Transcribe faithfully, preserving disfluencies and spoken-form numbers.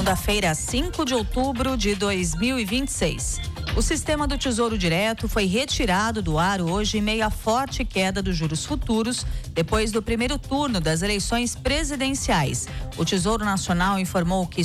segunda-feira, cinco de outubro de dois mil e vinte e seis. O sistema do Tesouro Direto foi retirado do ar hoje em meio à forte queda dos juros futuros, depois do primeiro turno das eleições presidenciais. O Tesouro Nacional informou que